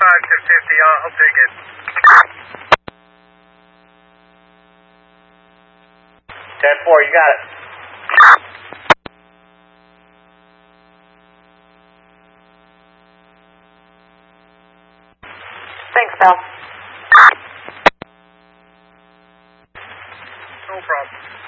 to 50, I'll take it. 10-4, you got it. Thanks, Bell. No problem.